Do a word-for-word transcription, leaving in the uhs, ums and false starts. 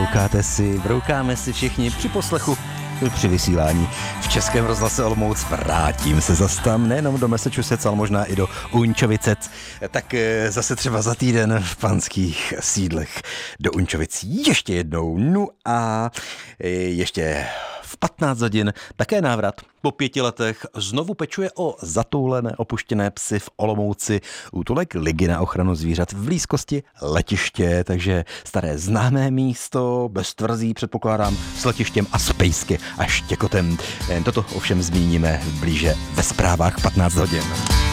broukáte si, broukáme si všichni při poslechu, při vysílání v Českém rozhlase Olomouc. Vrátím se zas tam, nejenom do Massachusetts, ale možná i do Unčovicec. Tak zase třeba za týden v panských sídlech do Unčovic ještě jednou. No a ještě v patnáct hodin také návrat. Po pěti letech znovu pečuje o zatoulené opuštěné psy v Olomouci útulek Ligy na ochranu zvířat v blízkosti letiště, takže staré známé místo, bez tvrzí předpokládám, s letištěm a s pejsky a štěkotem. Toto ovšem zmíníme blíže ve zprávách patnáct hodin.